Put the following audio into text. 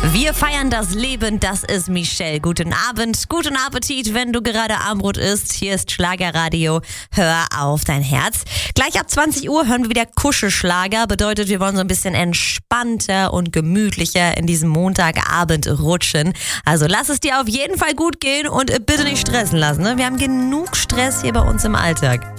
Wir feiern das Leben, das ist Michelle. Guten Abend, guten Appetit, wenn du gerade Armbrot isst. Hier ist Schlagerradio, hör auf dein Herz. Gleich ab 20 Uhr hören wir wieder Kuschelschlager. Bedeutet, wir wollen so ein bisschen entspannter und gemütlicher in diesem Montagabend rutschen. Also lass es dir auf jeden Fall gut gehen und bitte nicht stressen lassen. Ne? Wir haben genug Stress hier bei uns im Alltag.